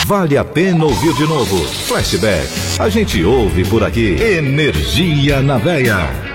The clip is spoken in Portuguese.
vale a pena ouvir de novo. Flashback, a gente ouve por aqui. Energia na veia.